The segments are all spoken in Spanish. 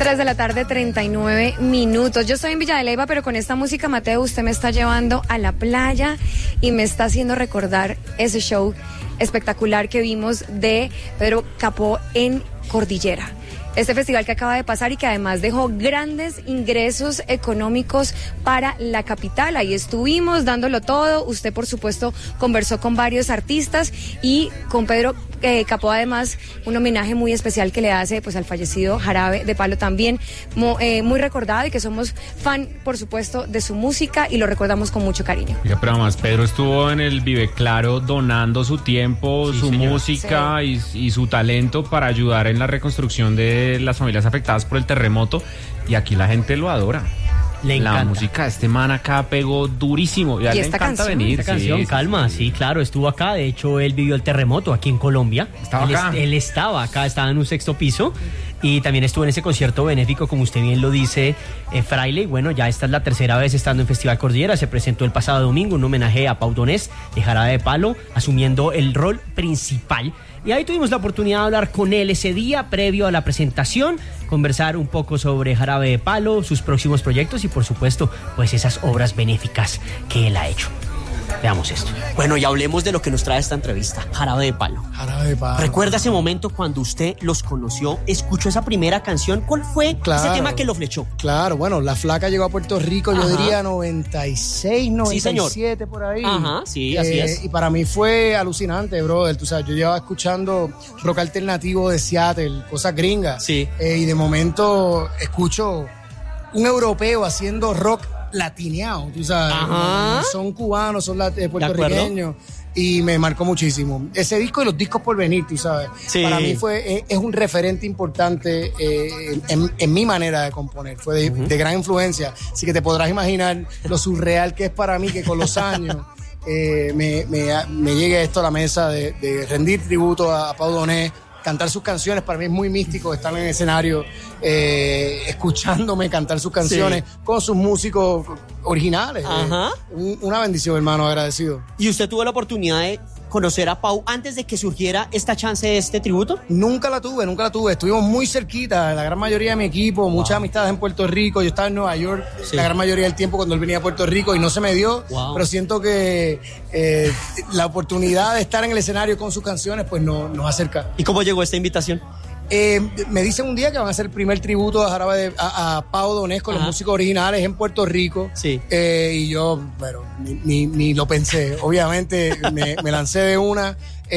3 de la tarde, 39 minutos. Yo estoy en Villa de Leyva, pero con esta música, Mateo, usted me está llevando a la playa y me está haciendo recordar ese show espectacular que vimos de Pedro Capó en Cordillera. Este festival que acaba de pasar y que además dejó grandes ingresos económicos para la capital. Ahí estuvimos dándolo todo. Usted, por supuesto, conversó con varios artistas y con Pedro Capó, además, un homenaje muy especial que le hace pues al fallecido Jarabe de Palo, también muy recordado, y que somos fan, por supuesto, de su música y lo recordamos con mucho cariño. Oiga, pero además Pedro estuvo en el Vive Claro donando su tiempo, su música y su talento para ayudar en la reconstrucción de las familias afectadas por el terremoto, y aquí la gente lo adora. Le encanta. La música de este man acá pegó durísimo. Y a él le encanta venir. Esta canción, Calma, sí, claro, estuvo acá. De hecho, él vivió el terremoto aquí en Colombia. Él estaba acá, estaba en un 6º piso. Y también estuvo en ese concierto benéfico, como usted bien lo dice, Fraile. Y bueno, ya esta es la 3ª vez estando en Festival Cordillera. Se presentó el pasado domingo un homenaje a Pau Donés de Jarabe de Palo, asumiendo el rol principal. Y ahí tuvimos la oportunidad de hablar con él ese día, previo a la presentación, conversar un poco sobre Jarabe de Palo, sus próximos proyectos y, por supuesto, pues esas obras benéficas que él ha hecho. Veamos esto. Bueno, y hablemos de lo que nos trae esta entrevista, Jarabe de Palo. Jarabe de Palo. ¿Recuerda ese momento cuando usted los conoció, escuchó esa primera canción? ¿Cuál fue ese tema que lo flechó? Claro, bueno, La Flaca llegó a Puerto Rico, yo diría 96, 97, por ahí. Ajá, sí, así es. Y para mí fue alucinante, brother. Tú sabes, yo llevaba escuchando rock alternativo de Seattle, cosas gringas. Sí. Y de momento escucho un europeo haciendo rock latineado, tú sabes. Ajá. Son cubanos, son puertorriqueños, y me marcó muchísimo. Ese disco y los discos por venir, tú sabes. Sí. Para mí es un referente importante en mi manera de componer. Fue de gran influencia. Así que te podrás imaginar lo surreal que es para mí que con los años me llegue esto a la mesa de rendir tributo a Pau Donés, cantar sus canciones. Para mí es muy místico estar en el escenario escuchándome cantar sus canciones con sus músicos originales. Una bendición, hermano, agradecido. ¿Y usted tuvo la oportunidad de conocer a Pau antes de que surgiera esta chance de este tributo? Nunca la tuve. Estuvimos muy cerquita, la gran mayoría de mi equipo, muchas amistades en Puerto Rico. Yo estaba en Nueva York la gran mayoría del tiempo cuando él venía a Puerto Rico y no se me dio, pero siento que la oportunidad de estar en el escenario con sus canciones pues nos acerca. ¿Y cómo llegó esta invitación? Me dicen un día que van a hacer el primer tributo a Pau Donés con los músicos originales en Puerto Rico. Sí. Y yo, bueno, ni lo pensé. Obviamente me lancé de una.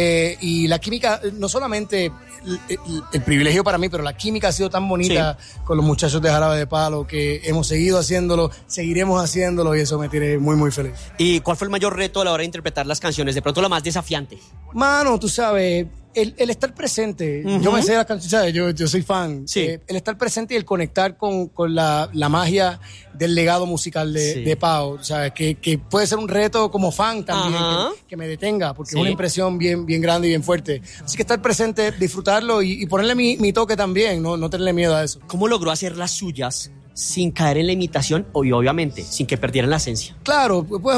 Y la química, no solamente el privilegio para mí, pero la química ha sido tan bonita con los muchachos de Jarabe de Palo, que hemos seguido haciéndolo, seguiremos haciéndolo, y eso me tiene muy, muy feliz. ¿Y cuál fue el mayor reto a la hora de interpretar las canciones? De pronto la más desafiante. Mano, tú sabes, el estar presente. Yo me sé las canciones, ¿sabes? Yo soy fan. Sí. El estar presente y el conectar con la magia del legado musical de Pau, ¿sabes? Que puede ser un reto como fan también, que me detenga, porque es una impresión bien grande y bien fuerte. Así que estar presente, disfrutarlo y ponerle mi toque también, no tenerle miedo a eso. ¿Cómo logró hacer las suyas sin caer en la imitación y obviamente sin que perdieran la esencia? Claro, pues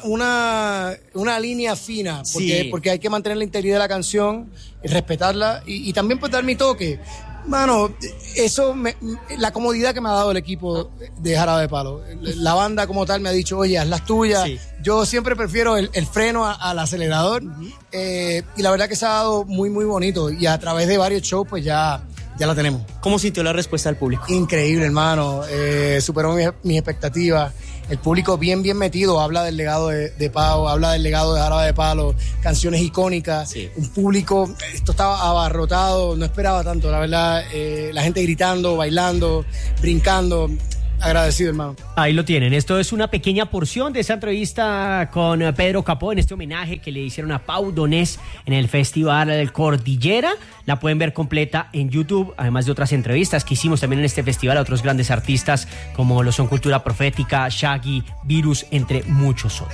una línea fina, porque hay que mantener la integridad de la canción, respetarla y también pues dar mi toque. Mano, eso, la comodidad que me ha dado el equipo de Jarabe de Palo. La banda como tal me ha dicho, oye, haz las tuyas. Sí. Yo siempre prefiero el freno al acelerador. Y la verdad que se ha dado muy, muy bonito. Y a través de varios shows, pues ya la tenemos. ¿Cómo sintió la respuesta del público? Increíble, hermano. Superó mis expectativas. El público bien metido, habla del legado de Pau, habla del legado de Jarabe de Palo, canciones icónicas. Sí. Un público, esto estaba abarrotado, no esperaba tanto, la verdad. La gente gritando, bailando, brincando. Agradecido, hermano. Ahí lo tienen. Esto es una pequeña porción de esa entrevista con Pedro Capó en este homenaje que le hicieron a Pau Donés en el Festival del Cordillera. La pueden ver completa en YouTube, además de otras entrevistas que hicimos también en este festival a otros grandes artistas como lo son Cultura Profética, Shaggy, Virus, entre muchos otros.